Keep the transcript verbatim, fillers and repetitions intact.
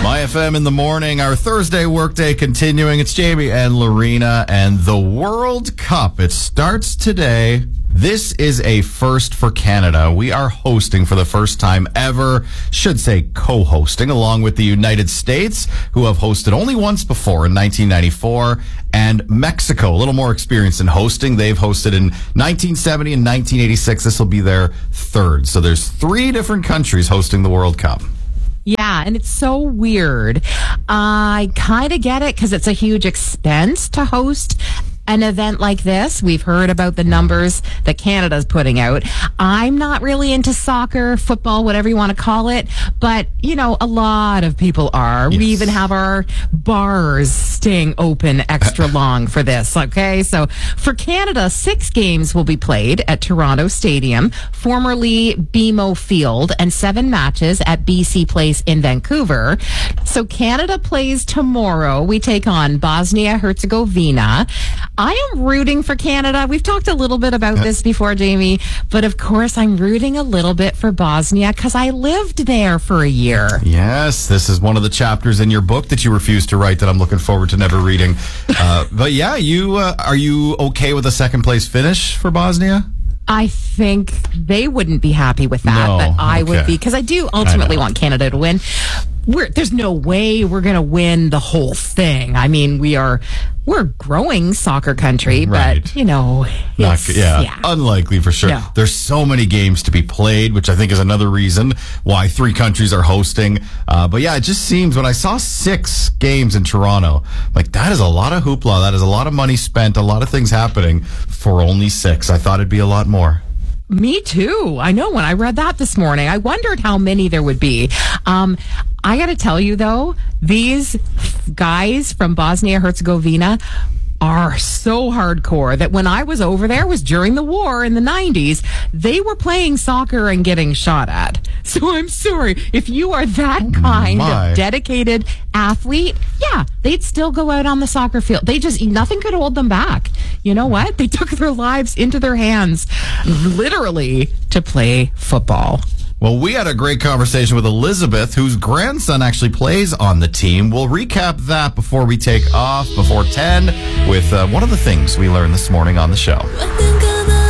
My F M in the morning, our Thursday workday continuing. It's Jamie and Lorena, and the World Cup. It starts today. This is a first for Canada. We are hosting for the first time ever, should say co-hosting, along with the United States, who have hosted only once before in nineteen ninety-four, and Mexico, a little more experience in hosting. They've hosted in nineteen seventy and nineteen eighty-six. This will be their third. So there's three different countries hosting the World Cup. Yeah, and it's so weird. I kind of get it because it's a huge expense to host an event like this. We've heard about the numbers that Canada's putting out. I'm not really into soccer, football, whatever you want to call it, but, you know, a lot of people are. Yes. We even have our bars staying open extra long for this, okay? So for Canada, six games will be played at Toronto Stadium, formerly B M O Field, and seven matches at B C Place in Vancouver. So Canada plays tomorrow. We take on Bosnia-Herzegovina. I am rooting for Canada. We've talked a little bit about this before, Jamie, but of course I'm rooting a little bit for Bosnia because I lived there for a year. Yes, this is one of the chapters in your book that you refused to write that I'm looking forward to never reading. Uh, but yeah, you uh, are you okay with a second place finish for Bosnia? I think they wouldn't be happy with that, no, but I okay. would be, because I do ultimately I want Canada to win. We're, there's no way we're going to win the whole thing. I mean, we are, we're a growing soccer country, right. but, you know, Not, yeah, yeah, unlikely for sure. No. There's so many games to be played, which I think is another reason why three countries are hosting. Uh, but yeah, it just seems when I saw six games in Toronto, like that is a lot of hoopla. That is a lot of money spent, a lot of things happening for only six. I thought it'd be a lot more. Me too. I know when I read that this morning, I wondered how many there would be. Um, I got to tell you, though, these guys from Bosnia-Herzegovina are so hardcore that when I was over there, was during the war in the nineties, they were playing soccer and getting shot at. So I'm sorry, if you are that kind My. of dedicated athlete, yeah, they'd still go out on the soccer field. They just, nothing could hold them back. You know what? They took their lives into their hands, literally, to play football. Well, we had a great conversation with Elizabeth, whose grandson actually plays on the team. We'll recap that before we take off before ten with uh, one of the things we learned this morning on the show.